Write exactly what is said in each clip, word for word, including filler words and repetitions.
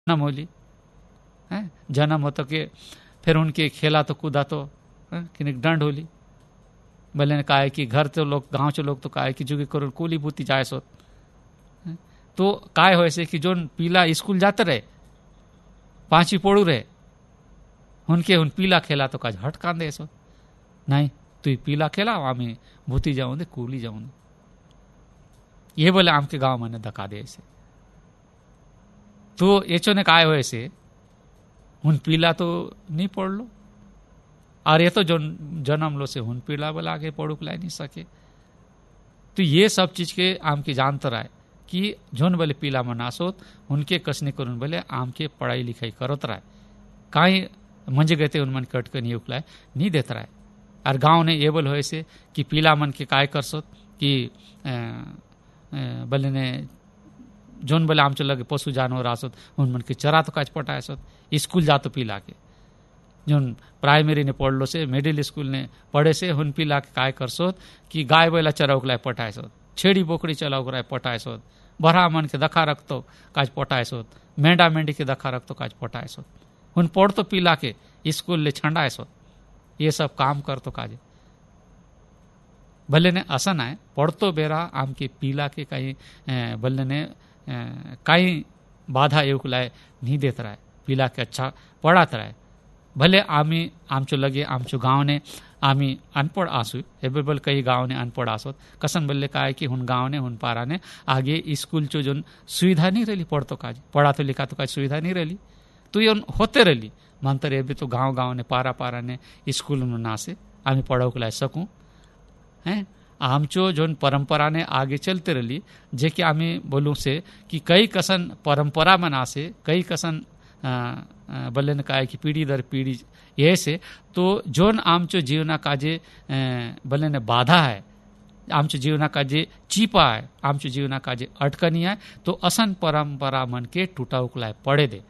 जन्म होली है, जन्म होतो के फिर उनके खेला तो कूदा तो कि दंड होली भले ने कहा कि घर तो लोग गांव के लोग तो कहा कि जुगे करो कोली बूती जाए सो तो काय हो ऐसे कि जो पीला स्कूल जाते रहे पांचवी पोड़ू रहे उनके उन पीला खेला तो काज हट कांदे सो नहीं तू पीला खेला आमी भूती जाऊं दे कूली जाऊं दे ये बोले आम के गांव मैंने धका दे ऐसे तो एचो ने काय हो ऐसे उन पीला तो नहीं पढ़ लो और ये तो जो जन्म लो से हुन पीला बोला आगे पढ़ू पिला नहीं सके। तो ये सब चीज के आम की जानते रहे कि जोन बोले पीला मनासोत उनके कसने करून बोले आम के पढ़ाई लिखाई करत रहे काई मंजे गए थे उन मन कट के नहीं उकलाए नहीं देता रहे। और गांव ने ये बोल हो ऐसे कि पीला मन के काय कर सोत कि बोले ने जोन बोले आम चल लगे पशु जानवर आसोत उन मन के चरा तो काज पटाए सोत स्कूल जा तो पीला के जोन प्राइमरी ने पढ़ लो से मिडिल स्कूल ने पढ़े से हुन पीला के काय कर सोत कि गाय बैला चरा उकलाए पटाए सोत छेड़ी बोकड़ी चला उकलाए पटाए सोत बरहा मन के दखा रख तो काज पटाए सोत मेंढा मेंढी के दखा रख तो काज पटाए सोत हुन पढ़ तो पीला के स्कूल ले छंडाए सोत ये सब काम कर तो काजे भले ने असन आए पढ़ तो बेरा आम के पीला के कहीं भले ने कहीं बाधा ये उकलाए नहीं देता रहा पीला के अच्छा पढ़ाता रहा भले आमी आमचो लगे आमचो गांव ने आमी अनपढ़ आसु एबे बोल कई गांव ने अनपढ़ आसोत कसन बोले का है कि हुन गांव ने हुन पारा ने आगे स्कूल चो जो सुविधा नहीं रही पढ़ तो काज पढ़ा तो लिखा तो काज सुविधा नहीं रही तो ये होते रही मानते एबे तो गांव गांव ने पारा पारा ने स्कूल में ना से आमी पढ़ाओ के लाए सकूं हैं आमचो जो परंपरा ने आगे चलते रही जे कि आमी बोलूं से कि कई कसन परंपरा मना से कई कसन बल्ले ने कहा कि पीढ़ी दर पीढ़ी ये से तो जोन आमचो जीवना काजे बल्ले ने बाधा है आमचो जीवना काजे चीपा है आमचो जीवना काजे अटकनी है तो असन परंपरा मन के टूटा उकलाए पड़े दे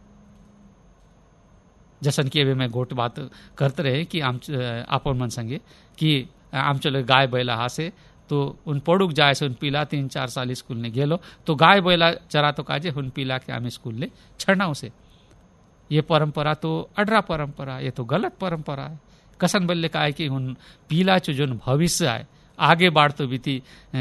जसन की अभी मैं गोट बात करते रहे कि आम आपन मन संगे कि आम चलो गाय बैला हासे तो उन पड़ुक जाए से उन पीला तीन चार साल स्कूल ने गेलो तो गाय बैला चरा तो काजे उन पीला के आम स्कूल ले छड़ना उसे ये परंपरा तो अडरा परंपरा ये तो गलत परंपरा है कसन बल्ले का है कि उन पीला चो जोन भविष्य है आगे बाढ़ तो बीती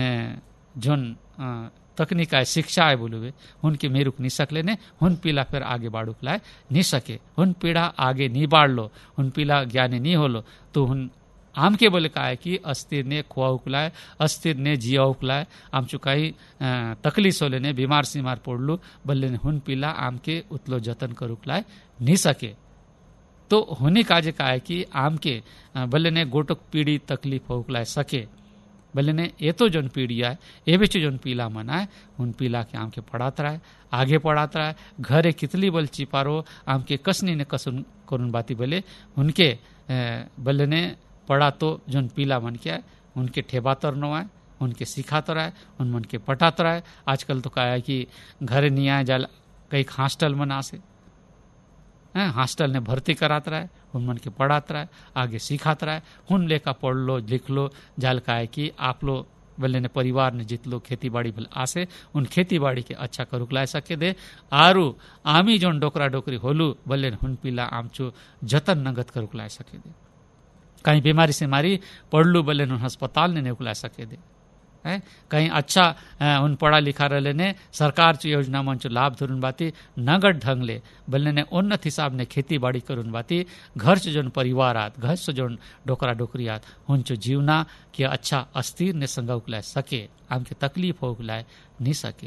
जोन तकनीक है शिक्षा है बोलूवे उनके मेरुक नहीं सकले ने हुन पीला फिर आगे बाढ़ुक लाए नहीं सके हुन पीढ़ा आगे नहीं बाढ़ लो हुन पीला ज्ञानी नहीं हो लो तो हुन आम के बोले का है कि अस्थिर ने खुआ उकलाए अस्थिर ने जिया उकलाए आम चुकाई तकलीफ होले ने बीमार सीमार पड़ लू बल्ले ने हुन पीला आम के उतलो जतन कर उकलाए नहीं सके तो होने काजे का है कि आम के बल्ले ने गोटक पीढ़ी तकलीफ उकलाए सके बल्ले ने ये तो जोन पीढ़ी है ये भी जोन पीला मना है उन पीला के आम के पढ़ाता रहा है आगे पढ़ाता रहा है घरे कितली बल चिपारो आम के कसनी ने कसुन करुन बाती बोले उनके बल्ले ने पढ़ा तो जोन पीला मन के उनके ठेबातर नो है उनके सिखाता रहा है उन मन के पटाता रहा है आजकल तो कहा है कि घरे नहीं आए जाल कई हॉस्टल मना से हैं हॉस्टल ने भर्ती कराता रहा है उन मन के पढ़ाता रहा है आगे सिखाता रहा है हुन लेखा पढ़ लो लिख लो जाल का है कि आप लो बल्ले ने परिवार ने जित लो खेती बाड़ी भले आसे उन खेती बाड़ी के अच्छा करुक ला सके दे आरू आमी जोन डोकरा डोकरी होलू बल्ले ने हुन पीला आमचो जतन नगद करुक ला सके दे कहीं बीमारी से मारी पढ़लू बल्ले ने अस्पताल ने उकला सके दे है कहीं अच्छा उन पढ़ा लिखा रहे ने सरकार चो योजना मन चो लाभ धरुन बाती नगद ढंग ले बल्ले ने उन्नत हिसाब ने खेती बाड़ी करुन बाती घर से जोन परिवार आत घर से जोन डोकरा डोकरी आत उन चो जीवना के अच्छा अस्थिर ने संग उकलाए सके आम के तकलीफ हो उकलाए नहीं सके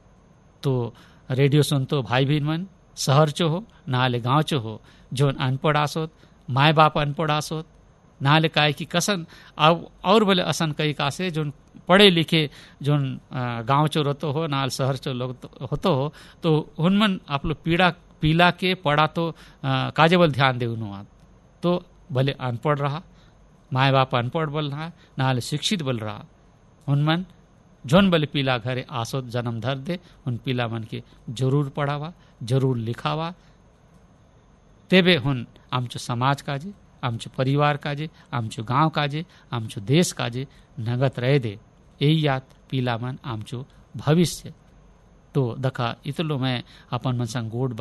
तो रेडियो सुन तो भाई बहन मन शहर चो हो नाले गाँव चो हो जोन अनपढ़ आसोत माए बाप अनपढ़ आसोत नाले का है कि कसन और बोले असन कई कासे जोन पढ़े लिखे जोन गांव चो रहते हो नाल शहर चो लोग होतो हो तो उनमन आप लोग पीड़ा पीला के पढ़ा तो काजे बोल ध्यान दे उन्होंने तो भले अनपढ़ रहा माए बाप अनपढ़ बोल रहा नाल शिक्षित बोल रहा उनमन जोन बोले पीला घरे आसोत जन्म धर दे उन पीला मन के जरूर पढ़ावा जरूर लिखावा तेबे हुन आमचो समाज काजे आमचो परिवार काजे आमचो गांव काजे आमचो देश काजे नगत रह दे यही याद पीला मन आमचो भविष्य तो दखा इतलो मैं अपन मन संग गोट